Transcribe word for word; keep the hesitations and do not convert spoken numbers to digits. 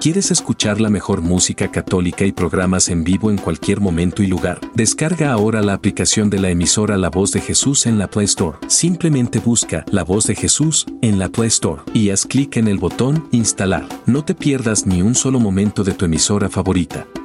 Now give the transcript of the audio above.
¿Quieres escuchar la mejor música católica y programas en vivo en cualquier momento y lugar? Descarga ahora la aplicación de la emisora La Voz de Jesús en la Play Store. Simplemente busca La Voz de Jesús en la Play Store y haz clic en el botón Instalar. No te pierdas ni un solo momento de tu emisora favorita.